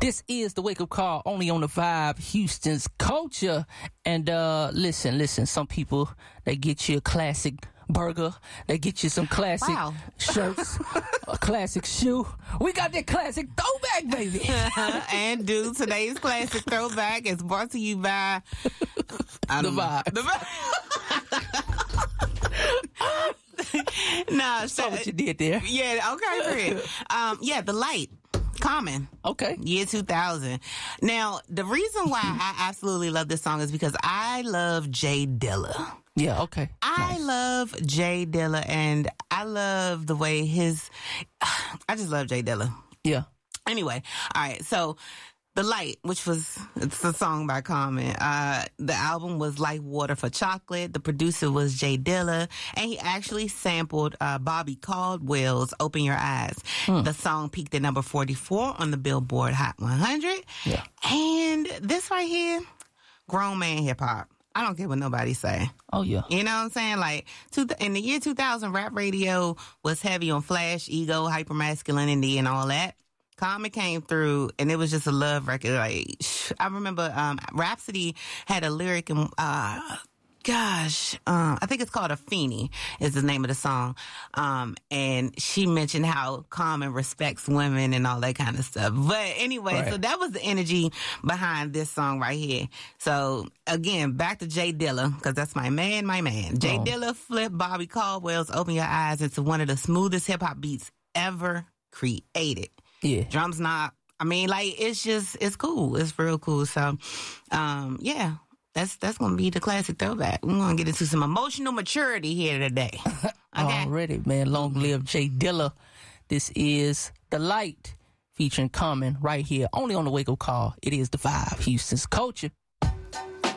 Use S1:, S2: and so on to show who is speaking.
S1: This is the Wake Up Call, only on the Vibe, Houston's culture. And listen, some people, they get you a classic burger, they get you some classic shirts, a classic shoe. We got that classic throwback, baby.
S2: And today's classic throwback is brought to you by
S1: The Vibe.
S2: Nah,
S1: saw what you did there.
S2: Yeah, okay, Fred. The Light. Common.
S1: Okay.
S2: Year 2000. Now, the reason why I absolutely love this song is because I love Jay Dilla.
S1: Yeah, okay.
S2: I love Jay Dilla, and I love the way I just love Jay Dilla.
S1: Yeah.
S2: Anyway, all right, so The Light, it's a song by Common. The album was Like Water for Chocolate. The producer was Jay Dilla, and he actually sampled Bobby Caldwell's Open Your Eyes. The song peaked at number 44 on the Billboard Hot 100.
S1: Yeah.
S2: And this right here, grown man hip hop. I don't care what nobody say.
S1: Oh, yeah.
S2: You know what I'm saying? Like, in the year 2000, rap radio was heavy on flash, ego, hypermasculinity, and all that. Common came through, and it was just a love record. Like, I remember Rhapsody had a lyric, and I think it's called Afeni is the name of the song. And she mentioned how Common respects women and all that kind of stuff. But anyway, So that was the energy behind this song right here. So again, back to Jay Dilla, because that's my man. Jay Dilla flipped Bobby Caldwell's Open Your Eyes into one of the smoothest hip hop beats ever created.
S1: Yeah.
S2: Drums not, it's cool. It's real cool. So, that's going to be the classic throwback. We're going to get into some emotional maturity here today. Okay.
S1: Already, man. Long live Jay Dilla. This is The Light featuring Common right here, only on the Wake Up Call. It is the Vibe, Houston's culture.